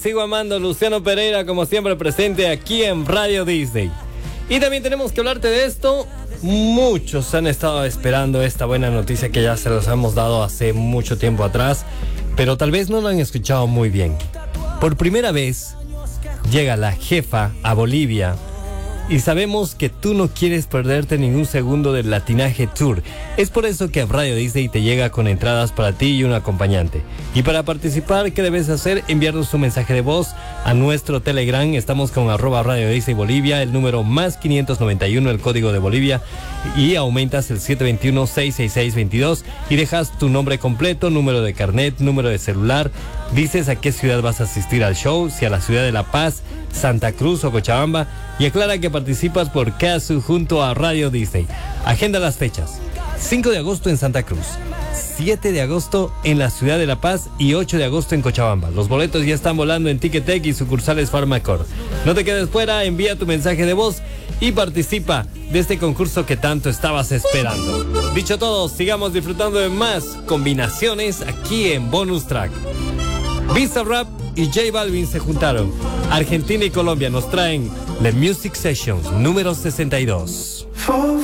Sigo amando Luciano Pereira, como siempre presente aquí en Radio Disney. Y también tenemos que hablarte de esto. Muchos han estado esperando esta buena noticia que ya se los hemos dado hace mucho tiempo atrás, pero tal vez no lo han escuchado muy bien. Por primera vez llega la jefa a Bolivia. Y sabemos que tú no quieres perderte ningún segundo del Latinaje Tour. Es por eso que Radio Disney te llega con entradas para ti y un acompañante. Y para participar, ¿qué debes hacer? Enviarnos un mensaje de voz a nuestro Telegram. Estamos con @Radio Disney Bolivia, el número más 591, el código de Bolivia. Y aumentas el 721-666-22 y dejas tu nombre completo, número de carnet, número de celular. Dices a qué ciudad vas a asistir al show, si a la ciudad de La Paz, Santa Cruz o Cochabamba, y aclara que participas por Casu junto a Radio Disney. Agenda las fechas: 5 de agosto en Santa Cruz, 7 de agosto en la ciudad de La Paz y 8 de agosto en Cochabamba. Los boletos ya están volando en Ticketek y sucursales Farmacor. No te quedes fuera, envía tu mensaje de voz y participa de este concurso que tanto estabas esperando. Dicho todo, sigamos disfrutando de más combinaciones aquí en Bonus Track. Bizarrap y J Balvin se juntaron. Argentina y Colombia nos traen The Music Sessions número 62.